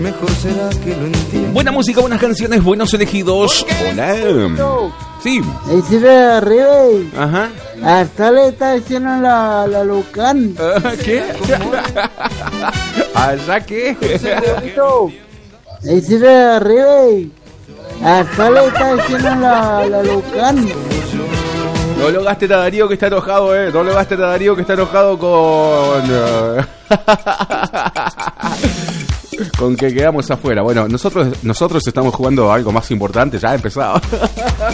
Mejor será que lo entienda. Buena música, buenas canciones, buenos elegidos. Hola. Sí. Ese de arriba. Ajá. Hasta le está diciendo la Lucan. ¿Qué? ¿Allá qué? Ese de arriba. Hasta le está diciendo la Lucan. No lo gastes a Darío que está enojado, No lo gastes a Darío que está enojado con... con que quedamos afuera. Bueno, nosotros estamos jugando algo más importante, ya ha empezado.